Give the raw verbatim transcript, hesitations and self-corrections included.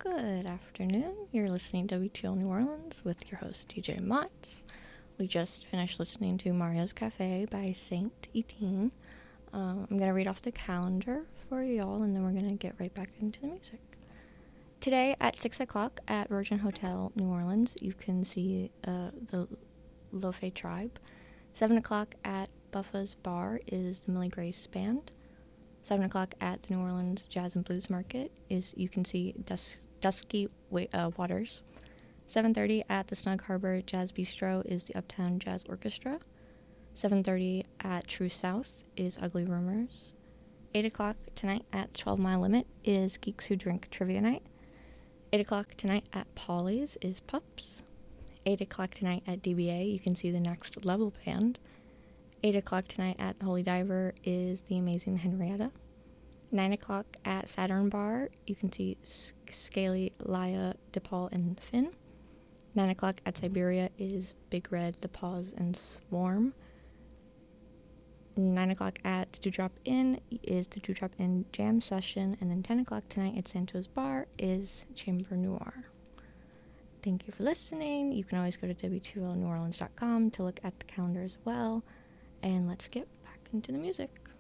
Good afternoon. You're listening to W T L New Orleans with your host, T J Motts. We just finished listening to Mario's Cafe by Saint Etienne. Um, I'm going to read off the calendar for y'all, and then we're going to get right back into the music. Today at six o'clock at Virgin Hotel, New Orleans, you can see uh, the Lofe Tribe. seven o'clock at Buffa's Bar is the Millie Grace Band. seven o'clock at the New Orleans Jazz and Blues Market is you can see Dus- Dusky Wa- uh, Waters. seven thirty at the Snug Harbor Jazz Bistro is the Uptown Jazz Orchestra. seven thirty at True South is Ugly Rumors. eight o'clock tonight at twelve Mile Limit is Geeks Who Drink Trivia Night. eight o'clock tonight at Polly's is Pups. eight o'clock tonight at D B A, you can see the Next Level Band. eight o'clock tonight at Holy Diver is the Amazing Henrietta. nine o'clock at Saturn Bar, you can see Scaly, Laya, DePaul, and Finn. nine o'clock at Siberia is Big Red, The Pause, and Swarm. nine o'clock at Dewdrop Inn is the Dewdrop Inn Jam Session. And then ten o'clock tonight at Santos Bar is Chamber Noir. Thank you for listening. You can always go to W two L New Orleans dot com to look at the calendar as well. And let's get back into the music.